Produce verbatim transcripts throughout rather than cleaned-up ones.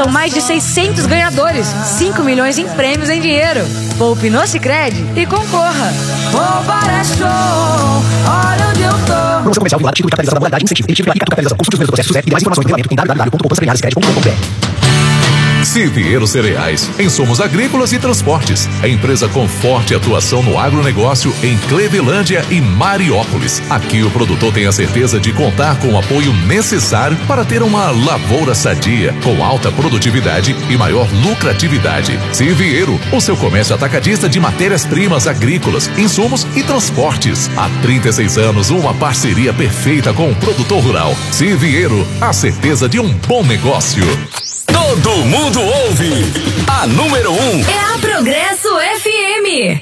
São mais de seiscentos ganhadores, cinco milhões em prêmios em dinheiro. Poupe no Sicredi e concorra. Poupar é show, olha onde eu tô. Promoção comercial vinculada, título de capitalização da modalidade, incentivo, incentivo pela capitalização. Consulte os meus processos e mais informações no regulamento em w w w ponto poupança premiada sicredi ponto com ponto b r. Civieiro Cereais, insumos agrícolas e transportes. A empresa com forte atuação no agronegócio em Clevelândia e Mariópolis. Aqui o produtor tem a certeza de contar com o apoio necessário para ter uma lavoura sadia, com alta produtividade e maior lucratividade. Civieiro, o seu comércio atacadista de matérias-primas agrícolas, insumos e transportes. Há trinta e seis anos, uma parceria perfeita com o produtor rural. Civieiro, a certeza de um bom negócio. Todo mundo ouve a número um. É a Progresso F M.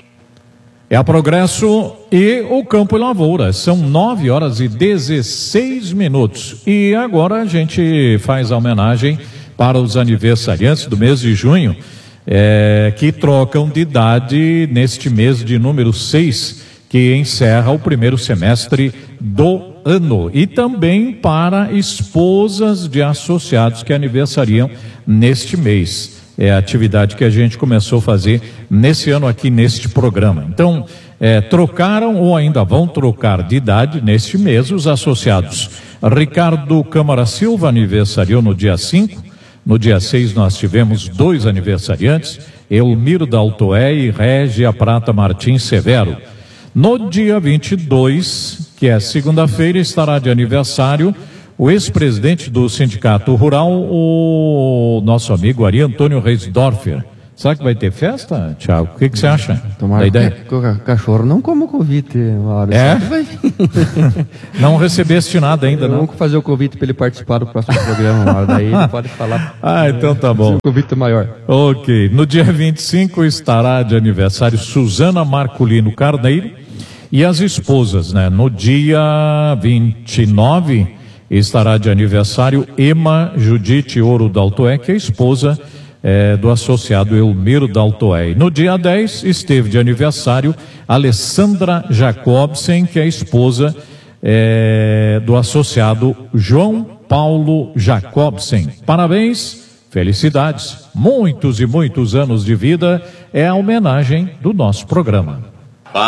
É a Progresso e o Campo e Lavoura. São nove horas e dezesseis minutos. E agora a gente faz a homenagem para os aniversariantes do mês de junho, é, que trocam de idade neste mês de número seis, que encerra o primeiro semestre do ano, e também para esposas de associados que aniversariam neste mês. É a atividade que a gente começou a fazer nesse ano aqui neste programa. Então, é, trocaram ou ainda vão trocar de idade neste mês os associados. Ricardo Câmara Silva aniversariou no dia cinco, no dia seis nós tivemos dois aniversariantes, Elmiro Daltoé e Régia Prata Martins Severo. No dia vinte e dois, que é segunda-feira, estará de aniversário o ex-presidente do Sindicato Rural, o nosso amigo Ari Antônio Reisdorfer. Será que vai ter festa, Thiago? O que, que você acha Tomara da ideia? Que o cachorro não come o convite, Mauro. É? Vai... Não recebeste nada ainda, não? Vamos fazer o convite para ele participar do próximo programa, Mauro. Daí ele pode falar. Ah, então tá bom. O convite maior. Ok. No dia vinte e cinco estará de aniversário Suzana Marculino Carneiro e as esposas, né? No dia vinte e nove estará de aniversário Ema Judite Ouro Daltoé, que é a esposa É, do associado Elmiro Daltoé. No dia dez esteve de aniversário Alessandra Jacobsen, que é a esposa é, do associado João Paulo Jacobsen. Parabéns, felicidades, muitos e muitos anos de vida, é a homenagem do nosso programa.